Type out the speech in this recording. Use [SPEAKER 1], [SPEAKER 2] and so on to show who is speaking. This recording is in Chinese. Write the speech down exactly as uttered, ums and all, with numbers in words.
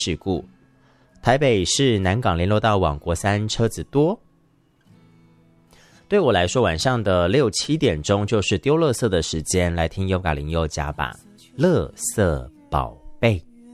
[SPEAKER 1] 事故。台北市南港联络道往国三车子多。对我来说，晚上的六七点钟就是丢垃圾的时间，来听优嘎林宥嘉吧，垃圾宝贝。